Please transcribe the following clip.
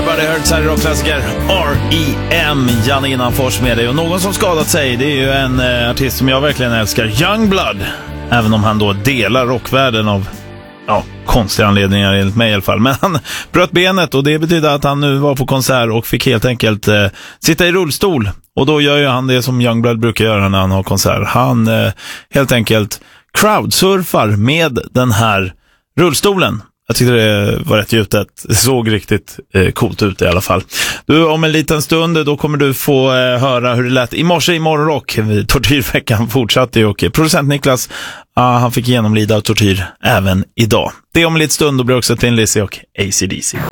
Everybody Hurts här i rockklassiker R.E.M. Janne Innanfors med dig. Och någon som skadat sig, det är ju en artist som jag verkligen älskar, Youngblood. Även om han då delar rockvärlden av konstiga anledningar enligt mig i alla fall. Men han bröt benet och det betyder att han nu var på konsert och fick helt enkelt sitta i rullstol. Och då gör ju han det som Youngblood brukar göra när han har konsert. Han helt enkelt crowdsurfar med den här rullstolen. Jag tyckte det var rätt gjutet. Det såg riktigt coolt ut i alla fall. Du, om en liten stund då kommer du få höra hur det lät i morse i Morgonrock. Tortyrveckan fortsatte ju och producent Niklas, han fick genomlida tortyr även idag. Det om en liten stund, då blir också Tin Lizzy och AC/DC.